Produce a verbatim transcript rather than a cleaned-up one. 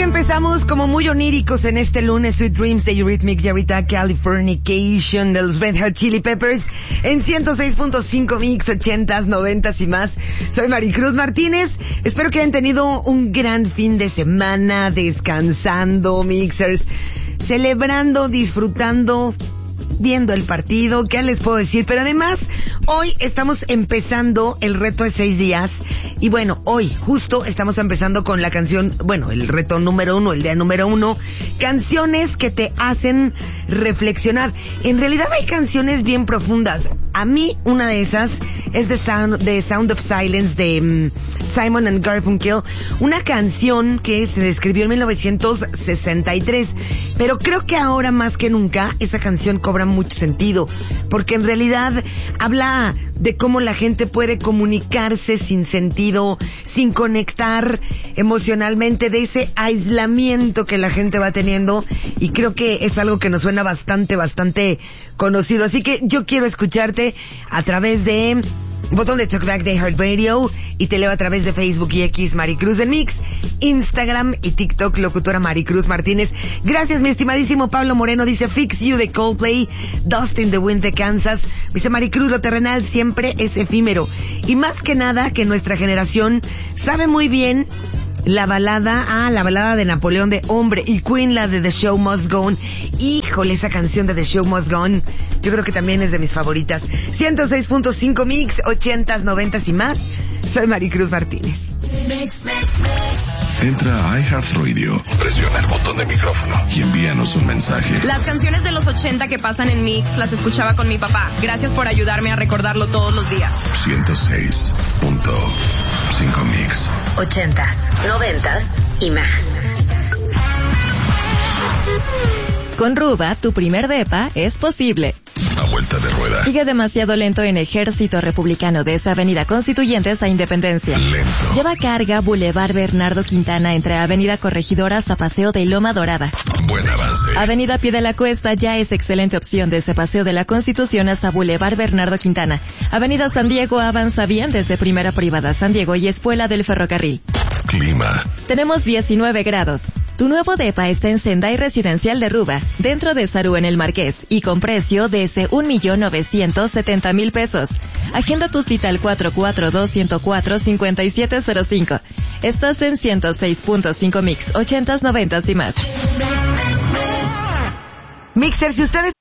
empezamos como muy oníricos en este lunes. Sweet Dreams de Eurythmics y ahorita Californication de los Red Hot Chili Peppers en ciento seis punto cinco Mix, ochentas, noventas y más. Soy Maricruz Martínez. Espero que hayan tenido un gran fin de semana, descansando, mixers, celebrando, disfrutando, viendo el partido. ¿Qué les puedo decir? Pero además, hoy estamos empezando el reto de seis días. Y bueno, hoy justo estamos empezando con la canción, bueno, el reto número uno, el día número uno. Canciones que te hacen reflexionar. En realidad hay canciones bien profundas. A mí, una de esas es The Sound, The Sound of Silence de um, Simon and Garfunkel. Una canción que se escribió en mil novecientos sesenta y tres. Pero creo que ahora más que nunca esa canción cobra mucho sentido, porque en realidad habla de cómo la gente puede comunicarse sin sentido, sin conectar emocionalmente, de ese aislamiento que la gente va teniendo, y creo que es algo que nos suena bastante, bastante conocido. Así que yo quiero escucharte a través de botón de Talkback de iHeartRadio, y te leo a través de Facebook y X, Maricruz en Mix, Instagram y TikTok, locutora Maricruz Martínez. Gracias, mi estimadísimo Pablo Moreno. Dice Fix You de Coldplay, Dust in the Wind de Kansas. Dice Maricruz, lo terrenal siempre es efímero, y más que nada que nuestra generación sabe muy bien la balada, ah, la balada de Napoleón de Hombre, y Queen, la de The Show Must Go On. Híjole, esa canción de The Show Must Go On, yo creo que también es de mis favoritas. ciento seis punto cinco Mix, ochentas, noventas y más. Soy Maricruz Martínez. Entra a iHeartRadio, presiona el botón de micrófono y envíanos un mensaje. Las canciones de los ochenta que pasan en Mix las escuchaba con mi papá. Gracias por ayudarme a recordarlo todos los días. ciento seis punto cinco Mix. Ochentas, noventas y más. Con Ruba, tu primer depa es posible. A vuelta de rueda. Sigue demasiado lento en Ejército Republicano desde Avenida Constituyentes a Independencia. Lento. Lleva carga Boulevard Bernardo Quintana entre Avenida Corregidora hasta Paseo de Loma Dorada. Buen avance. Avenida Pie de la Cuesta ya es excelente opción desde Paseo de la Constitución hasta Boulevard Bernardo Quintana. Avenida San Diego avanza bien desde Primera Privada San Diego y Espuela del Ferrocarril. Clima. Tenemos diecinueve grados. Tu nuevo depa está en Sendai Residencial de Ruba, dentro de Sarú en el Marqués, y con precio desde un millón novecientos setenta mil pesos. Agenda tu cita al cuatro cuatro dos, uno cero cuatro, cinco siete cero cinco. Estás en ciento seis punto cinco Mix, ochentas, noventas y más. Mixer, si ustedes